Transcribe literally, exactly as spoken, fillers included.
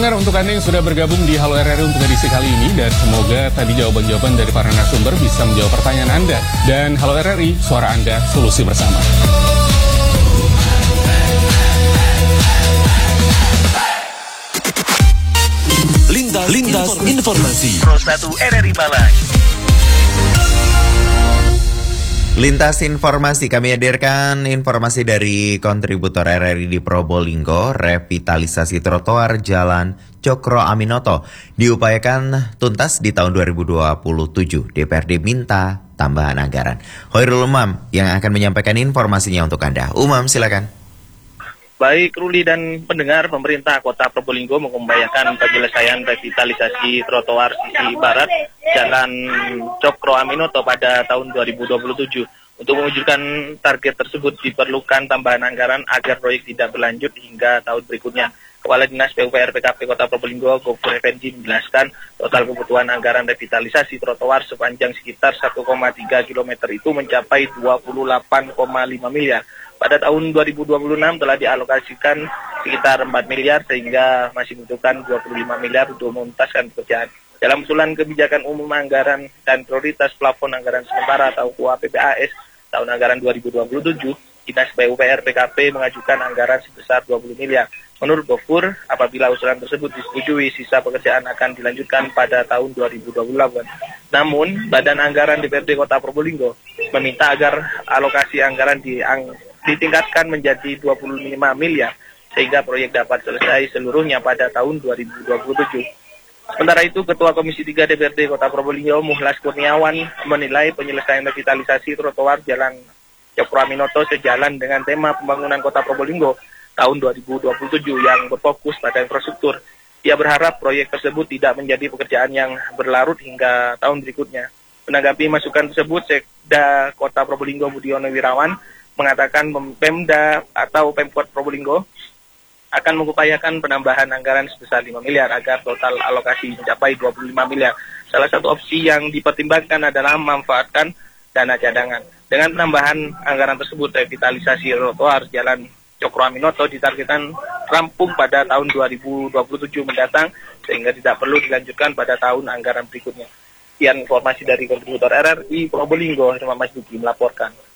Pendengar, untuk Anda yang sudah bergabung di Halo R R I untuk edisi kali ini, dan semoga tadi jawaban-jawaban dari para narasumber bisa menjawab pertanyaan Anda. Dan Halo R R I, suara Anda, solusi bersama. Lintas, Lintas Informasi Pro satu R R I Malang. Lintas Informasi, kami hadirkan informasi dari kontributor R R I di Probolinggo. Revitalisasi trotoar Jalan Cokro Aminoto diupayakan tuntas di tahun dua ribu dua puluh tujuh. D P R D minta tambahan anggaran. Hoirul Umam yang akan menyampaikan informasinya untuk Anda. Umam, silakan. Baik, Ruli dan pendengar, pemerintah Kota Probolinggo mengupayakan penyelesaian revitalisasi trotoar sisi barat Jalan Cokro Aminoto pada tahun dua ribu dua puluh tujuh. Untuk mewujudkan target tersebut diperlukan tambahan anggaran agar proyek tidak berlanjut hingga tahun berikutnya. Kepala Dinas P U P R P K P Kota Probolinggo, Gofur Effendi, menjelaskan total kebutuhan anggaran revitalisasi trotoar sepanjang sekitar satu koma tiga kilometer itu mencapai dua puluh delapan koma lima miliar. Pada tahun dua ribu dua puluh enam telah dialokasikan sekitar empat miliar sehingga masih membutuhkan dua puluh lima miliar untuk menuntaskan pekerjaan. Dalam usulan kebijakan umum anggaran dan prioritas plafon anggaran sementara atau K U A P P A S tahun anggaran dua ribu dua puluh tujuh, Dinas P U P R P K P mengajukan anggaran sebesar dua puluh miliar. Menurut Gofur, apabila usulan tersebut disetujui, sisa pekerjaan akan dilanjutkan pada tahun dua ribu dua puluh delapan. Namun, Badan Anggaran D P R D Kota Probolinggo meminta agar alokasi anggaran diang ditingkatkan menjadi dua puluh lima miliar sehingga proyek dapat selesai seluruhnya pada tahun dua ribu dua puluh tujuh. Sementara itu, Ketua Komisi tiga D P R D Kota Probolinggo, Muhlas Kurniawan, menilai penyelesaian revitalisasi trotoar Jalan Cokro Aminoto sejalan dengan tema pembangunan Kota Probolinggo tahun dua ribu dua puluh tujuh yang berfokus pada infrastruktur. Ia berharap proyek tersebut tidak menjadi pekerjaan yang berlarut hingga tahun berikutnya. Menanggapi masukan tersebut, Sekda Kota Probolinggo Budiono Wirawan mengatakan Pemda atau Pemkot Probolinggo akan mengupayakan penambahan anggaran sebesar lima miliar agar total alokasi mencapai dua puluh lima miliar. Salah satu opsi yang dipertimbangkan adalah memanfaatkan dana cadangan. Dengan penambahan anggaran tersebut, revitalisasi trotoar Jalan Cokro Aminoto ditargetkan rampung pada tahun dua ribu dua puluh tujuh mendatang sehingga tidak perlu dilanjutkan pada tahun anggaran berikutnya. Sekian informasi dari kontributor R R I Probolinggo, Herman Masduki melaporkan.